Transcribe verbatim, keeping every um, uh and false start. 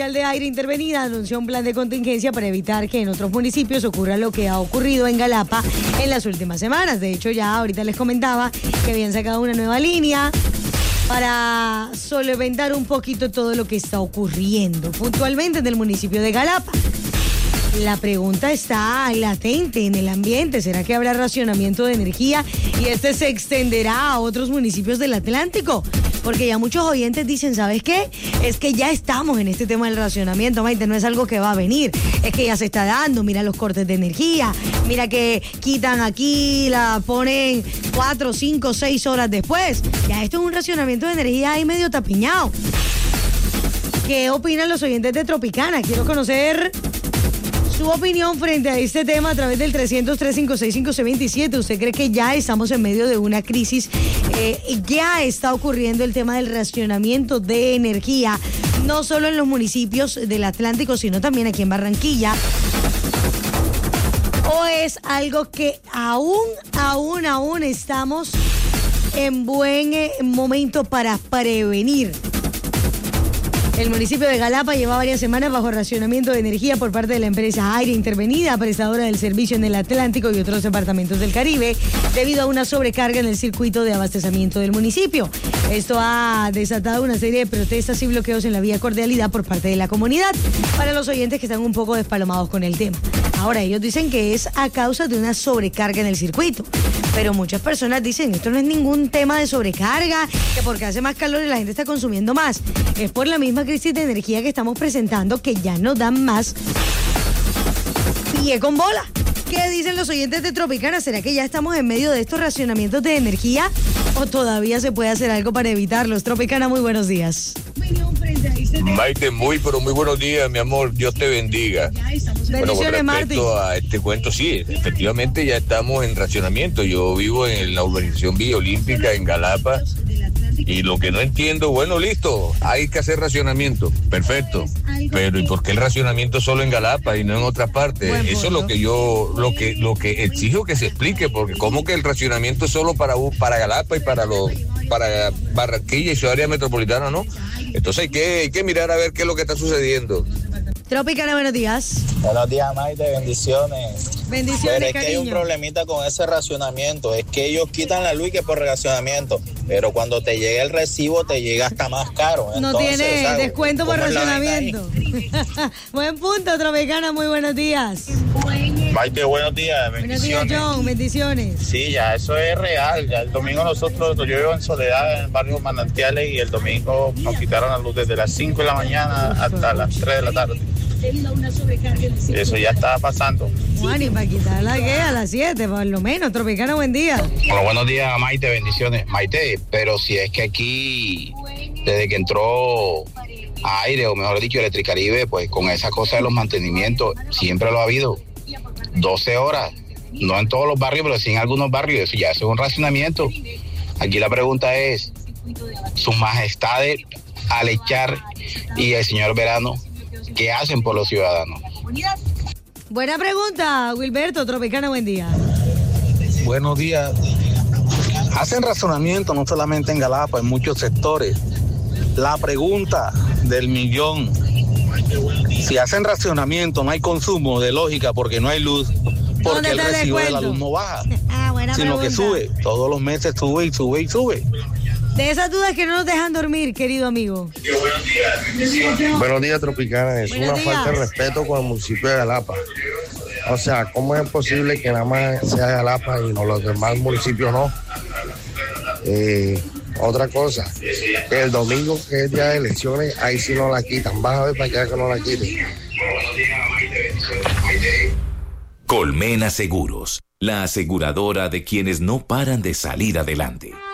de Aire Intervenida anunció un plan de contingencia para evitar que en otros municipios ocurra lo que ha ocurrido en Galapa en las últimas semanas. De hecho, ya ahorita les comentaba que habían sacado una nueva línea para solventar un poquito todo lo que está ocurriendo puntualmente en el municipio de Galapa. La pregunta está latente en el ambiente. ¿Será que habrá racionamiento de energía y este se extenderá a otros municipios del Atlántico? Porque ya muchos oyentes dicen, ¿sabes qué? Es que ya estamos en este tema del racionamiento, Maite, no es algo que va a venir, es que ya se está dando. Mira los cortes de energía, mira que quitan aquí, la ponen cuatro, cinco, seis horas después. Ya esto es un racionamiento de energía ahí medio tapiñado. ¿Qué opinan los oyentes de Tropicana? Quiero conocer su opinión frente a este tema a través del trescientos, trescientos cincuenta y seis, cincuenta y seis veintisiete. ¿Usted cree que ya estamos en medio de una crisis? Eh, ya está ocurriendo el tema del racionamiento de energía, no solo en los municipios del Atlántico, sino también aquí en Barranquilla. ¿O es algo que aún, aún, aún estamos en buen eh, momento para prevenir? El municipio de Galapa lleva varias semanas bajo racionamiento de energía por parte de la empresa Aire Intervenida, prestadora del servicio en el Atlántico y otros departamentos del Caribe, debido a una sobrecarga en el circuito de abastecimiento del municipio. Esto ha desatado una serie de protestas y bloqueos en la vía Cordialidad por parte de la comunidad, para los oyentes que están un poco despalomados con el tema. Ahora, ellos dicen que es a causa de una sobrecarga en el circuito, pero muchas personas dicen, esto no es ningún tema de sobrecarga, que porque hace más calor y la gente está consumiendo más. Es por la misma crisis de energía que estamos presentando, que ya no dan más pie con bola. ¿Qué dicen los oyentes de Tropicana? ¿Será que ya estamos en medio de estos racionamientos de energía o todavía se puede hacer algo para evitarlos? Tropicana, muy buenos días. Maite, muy, pero muy buenos días, mi amor. Dios te bendiga. Bueno, con respecto a este cuento, sí, efectivamente ya estamos en racionamiento. Yo vivo en la urbanización Villa Olímpica, en Galapa. Y lo que no entiendo, bueno, listo, hay que hacer racionamiento, perfecto, pero ¿y por qué el racionamiento solo en Galapa y no en otras partes? Buen Eso punto. es lo que yo, lo que, lo que exijo que se explique, porque ¿cómo que el racionamiento es solo para, para Galapa y para los, para Barranquilla y Ciudad Área Metropolitana, no? Entonces hay que, hay que mirar a ver qué es lo que está sucediendo. Tropicana, buenos días. Buenos días, Maite, bendiciones. Bendiciones, Pero es cariño. que hay un problemita con ese racionamiento, es que ellos quitan la luz y que por racionamiento, pero cuando te llega el recibo te llega hasta más caro. No Entonces, tiene ¿sabes? descuento por racionamiento. Buen punto, Tropicana, muy buenos días. Maite, buenos días, bendiciones. Buenos días, John, bendiciones. Sí, ya eso es real, ya el domingo nosotros, yo vivo en Soledad, en el barrio Manantiales, y el domingo nos quitaron la luz desde las cinco de la mañana hasta las tres de la tarde. Eso ya estaba pasando. Juan, ¿y para quitarla qué? A las siete, por lo menos. Tropicana, buen día. Bueno, buenos días, Maite, bendiciones. Maite, pero si es que aquí, desde que entró Aire, o mejor dicho, Electricaribe, pues con esa cosa de los mantenimientos, siempre lo ha habido. doce horas, no en todos los barrios, pero sí en algunos barrios. Eso ya eso es un racionamiento. Aquí la pregunta es, sus majestades, al echar, y el señor Verano, ¿qué hacen por los ciudadanos? Buena pregunta, Wilberto. Tropicana, buen día. Buenos días. Hacen razonamiento no solamente en Galapa, en muchos sectores. La pregunta del millón: si hacen racionamiento, no hay consumo de lógica porque no hay luz, porque el recibo de la luz no baja, ah, buena sino pregunta. que sube. Todos los meses sube y sube y sube. De esas dudas que no nos dejan dormir, querido amigo. Buenos días, Tropicana. Es Buenos una días. falta de respeto con el municipio de Galapa. O sea, ¿cómo es posible que nada más sea Galapa y no los demás municipios no? Eh, otra cosa, que el domingo, que es día de elecciones, ahí sí no la quitan. Vas a ver para allá que no la quiten. Colmena Seguros, la aseguradora de quienes no paran de salir adelante.